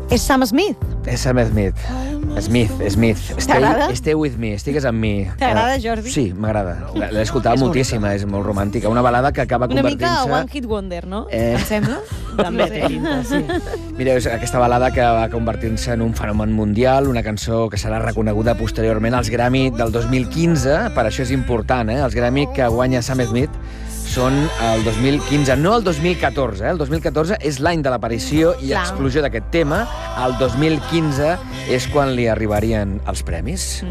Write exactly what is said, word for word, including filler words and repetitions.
És Sam Smith. És Sam Smith. Smith, Smith. Stay, T'agrada? stay with me, estigues amb mi. T'agrada, Jordi? Sí, m'agrada. L'he escoltat És moltíssima, és molt romàntica. Una balada que acaba Una convertint-se... mica One Hit Wonder, no? Eh. Em sembla? També té pinta, sí. Mira, és aquesta balada que va convertint-se en un fenomen mundial, una cançó que serà reconeguda posteriorment als Grammy del dos mil quinze, per això és important, eh? Els Grammy que guanya Sam Smith són el dos mil quinze, no el dos mil catorze. Eh? El dos mil catorze és l'any de l'aparició i Clar. explosió d'aquest tema. El dos mil quinze és quan li arribarien els premis.